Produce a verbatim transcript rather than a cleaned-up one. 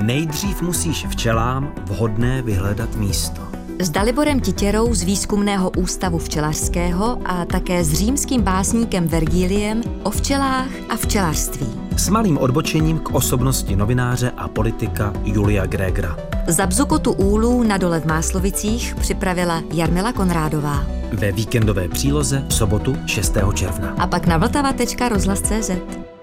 Nejdřív musíš včelám vhodné vyhledat místo. S Daliborem Titěrou z Výzkumného ústavu včelařského a také s římským básníkem Vergiliem o včelách a včelařství. S malým odbočením k osobnosti novináře a politika Julia Gregera. Za Bzukotu úlů na Dole v Máslovicích připravila Jarmila Konrádová. Ve víkendové příloze v sobotu šestého června. A pak na vltava tečka rozhlas tečka cé zet.